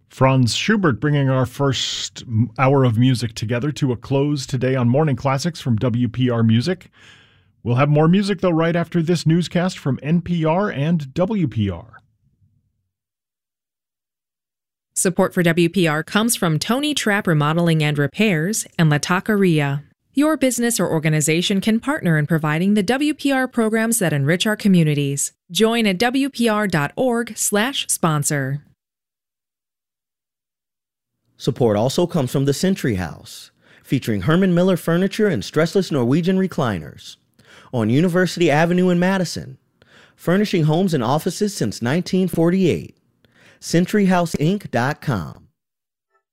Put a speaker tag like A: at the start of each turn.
A: Franz Schubert bringing our first hour of music together to a close today on Morning Classics from WPR Music. We'll have more music, though, right after this newscast from NPR and WPR.
B: Support for WPR comes from Tony Trapp Remodeling and Repairs and La Taqueria. Your business or organization can partner in providing the WPR programs that enrich our communities. Join at WPR.org/sponsor.
C: Support also comes from the Century House, featuring Herman Miller furniture and stressless Norwegian recliners. On University Avenue in Madison, furnishing homes and offices since 1948. CenturyHouseInc.com.